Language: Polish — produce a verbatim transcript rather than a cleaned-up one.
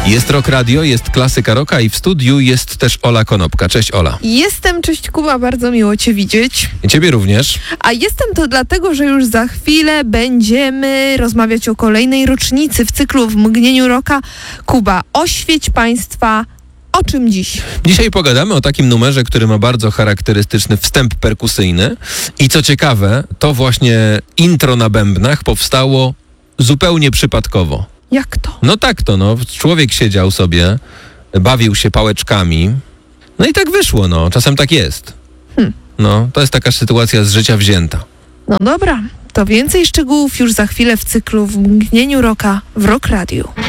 Jest Rock Radio, jest klasyka rocka i w studiu jest też Ola Konopka. Cześć Ola. Jestem, cześć Kuba, bardzo miło Cię widzieć. I Ciebie również. A jestem to dlatego, że już za chwilę będziemy rozmawiać o kolejnej rocznicy w cyklu W mgnieniu rocka. Kuba, oświeć Państwa, o czym dziś? Dzisiaj pogadamy o takim numerze, który ma bardzo charakterystyczny wstęp perkusyjny. I co ciekawe, to właśnie intro na bębnach powstało zupełnie przypadkowo. Jak to? No tak to, no. Człowiek siedział sobie, bawił się pałeczkami. No i tak wyszło, no. Czasem tak jest. Hmm. No, to jest taka sytuacja z życia wzięta. No dobra, to więcej szczegółów już za chwilę w cyklu W mgnieniu rocka w Rock Radio.